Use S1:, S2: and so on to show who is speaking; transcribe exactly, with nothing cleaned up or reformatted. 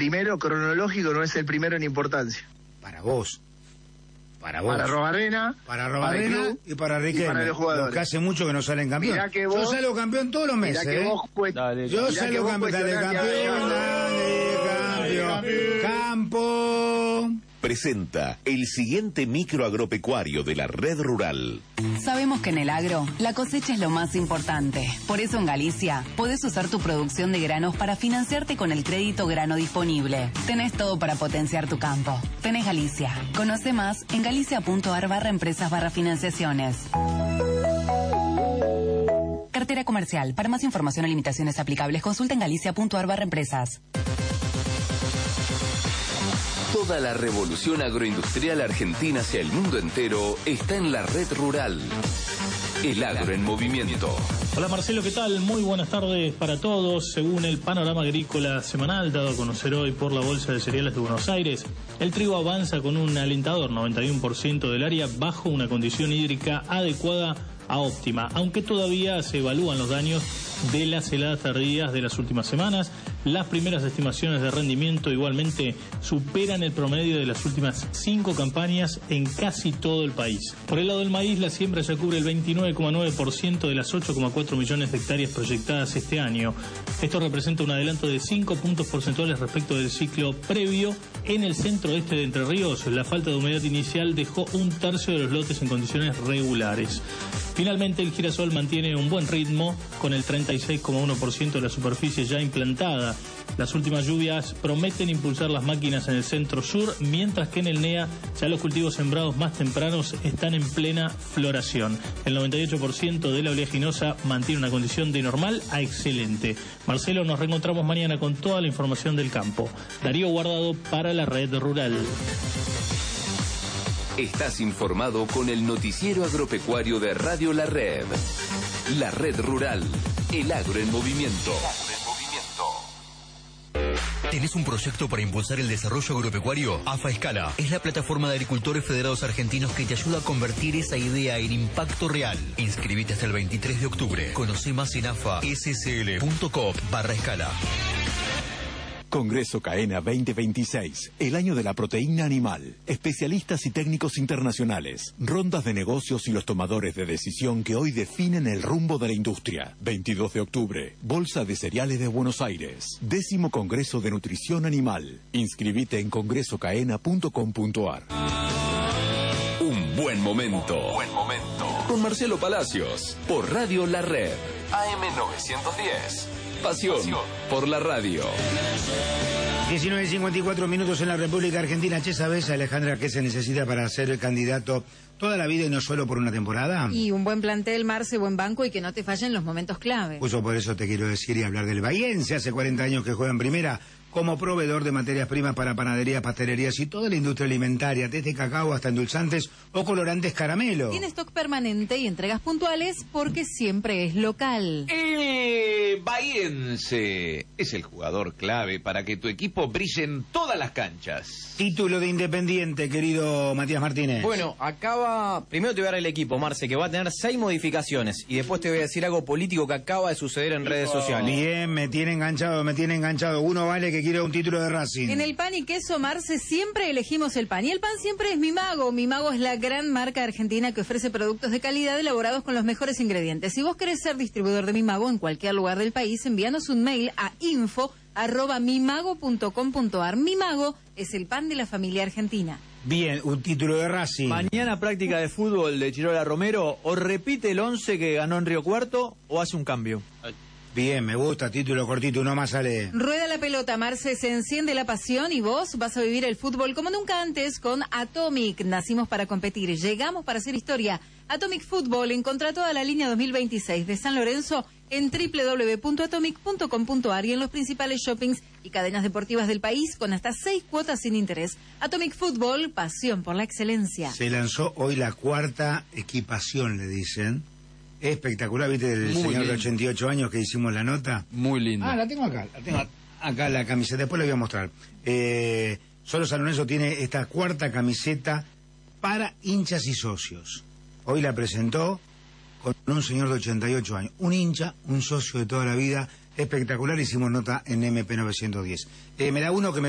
S1: primero cronológico, no es el primero en importancia.
S2: Para vos. Para vos.
S1: Para Robarena.
S2: Para Robarena
S1: para
S2: y para Riquelme.
S1: Y para los jugadores.
S2: Los que hace mucho que no salen campeón.
S1: Mirá que vos,
S2: yo salgo campeón todos los meses.
S1: Mirá que
S2: ¿eh?
S1: vos, pues,
S3: dale,
S2: yo
S1: mirá
S2: salgo campeón. Dale, campeón, dale, campeón. Campo.
S4: Presenta el siguiente micro agropecuario de la Red Rural.
S5: Sabemos que en el agro la cosecha es lo más importante. Por eso en Galicia podés usar tu producción de granos para financiarte con el crédito grano disponible. Tenés todo para potenciar tu campo. Tenés Galicia. Conoce más en galicia.ar barra empresas barra financiaciones. Cartera comercial. Para más información o limitaciones aplicables, consulta en galicia.ar barra empresas.
S6: Toda la revolución agroindustrial argentina hacia el mundo entero está en la Red Rural. El agro en movimiento.
S3: Hola Marcelo, ¿qué tal? Muy buenas tardes para todos. Según el panorama agrícola semanal dado a conocer hoy por la Bolsa de Cereales de Buenos Aires, el trigo avanza con un alentador noventa y uno por ciento del área bajo una condición hídrica adecuada a óptima, aunque todavía se evalúan los daños de las heladas tardías de las últimas semanas. Las primeras estimaciones de rendimiento igualmente superan el promedio de las últimas cinco campañas en casi todo el país. Por el lado del maíz, la siembra ya cubre el veintinueve coma nueve por ciento de las ocho coma cuatro millones de hectáreas proyectadas este año. Esto representa un adelanto de cinco puntos porcentuales respecto del ciclo previo. En el centro-este de Entre Ríos, la falta de humedad inicial dejó un tercio de los lotes en condiciones regulares. Finalmente, el girasol mantiene un buen ritmo con el treinta y seis coma uno por ciento de la superficie ya implantada. Las últimas lluvias prometen impulsar las máquinas en el centro-sur, mientras que en el N E A ya los cultivos sembrados más tempranos están en plena floración. El noventa y ocho por ciento de la oleaginosa mantiene una condición de normal a excelente. Marcelo, nos reencontramos mañana con toda la información del campo. Darío Guardado para la Red Rural.
S6: Estás informado con el noticiero agropecuario de Radio La Red. La Red Rural. El agro en movimiento.
S7: ¿Tenés un proyecto para impulsar el desarrollo agropecuario? AFA Escala es la plataforma de agricultores federados argentinos que te ayuda a convertir esa idea en impacto real. Inscribite hasta el veintitrés de octubre. Conoce más en afa.scl.com barra escala.
S4: Congreso CAENA veinte veintiséis, el año de la proteína animal. Especialistas y técnicos internacionales, rondas de negocios y los tomadores de decisión que hoy definen el rumbo de la industria. veintidós de octubre, Bolsa de Cereales de Buenos Aires. Décimo Congreso de Nutrición Animal. Inscribite en congreso caena punto com punto ar.
S6: Un buen momento. Un buen momento. Con Marcelo Palacios, por Radio La Red. A M novecientos diez. Pasión por la radio.
S2: diecinueve cincuenta y cuatro minutos en la República Argentina. Che, ¿sabés, Alejandra, qué se necesita para ser candidato toda la vida y no solo por una temporada?
S8: Y un buen plantel, Marce, buen banco y que no te fallen los momentos clave.
S2: Pues yo por eso te quiero decir y hablar del Bahiense. Hace cuarenta años que juega en primera como proveedor de materias primas para panaderías, pastelerías y toda la industria alimentaria, desde cacao hasta endulzantes o colorantes caramelo.
S8: Tiene stock permanente y entregas puntuales porque siempre es local.
S9: El Bahiense es el jugador clave para que tu equipo brille en todas las canchas.
S2: Título de Independiente, querido Matías Martínez.
S10: Bueno, acaba... Primero te voy a dar el equipo, Marce, que va a tener seis modificaciones. Y después te voy a decir algo político que acaba de suceder en redes sociales.
S2: Bien, me tiene enganchado, me tiene enganchado. Uno vale que quiere un título de Racing.
S8: En el pan y queso, Marce, siempre elegimos el pan. Y el pan siempre es Mi Mago. Mi Mago es la gran marca argentina que ofrece productos de calidad elaborados con los mejores ingredientes. Si vos querés ser distribuidor de Mi Mago en cualquier lugar del país, envíanos un mail a info arroba mimago punto com punto ar. Mi Mago es el pan de la familia argentina.
S2: Bien, un título de Racing.
S10: Mañana práctica de fútbol de Chirola Romero. O repite el once que ganó en Río Cuarto o hace un cambio.
S2: Bien, me gusta, título cortito, uno más sale.
S8: Rueda la pelota, Marce, se enciende la pasión y vos vas a vivir el fútbol como nunca antes con Atomic. Nacimos para competir, llegamos para hacer historia. Atomic Fútbol, encontrá toda la línea dos mil veintiséis de San Lorenzo en doble u doble u doble u punto atomic punto com punto ar y en los principales shoppings y cadenas deportivas del país con hasta seis cuotas sin interés. Atomic Fútbol, pasión por la excelencia.
S2: Se lanzó hoy la cuarta equipación, le dicen. Espectacular, ¿viste? El
S10: Muy
S2: señor
S10: lindo.
S2: de ochenta y ocho años que hicimos la nota.
S10: Muy lindo.
S2: Ah, la tengo acá, la tengo acá la camiseta, después la voy a mostrar. Eh, solo San Lorenzo tiene esta cuarta camiseta para hinchas y socios. Hoy la presentó con un señor de ochenta y ocho años, un hincha, un socio de toda la vida, espectacular, hicimos nota en M P novecientos diez. Eh, me da uno que me